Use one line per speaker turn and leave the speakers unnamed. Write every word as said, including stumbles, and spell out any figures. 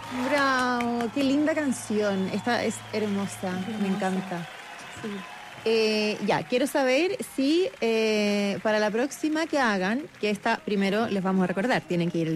Bravo, qué linda canción. Esta es hermosa,
Es
me
hermosa.
encanta.
Sí.
Eh, ya, quiero saber si eh, para la próxima que hagan, que esta primero les vamos a recordar, tienen que ir el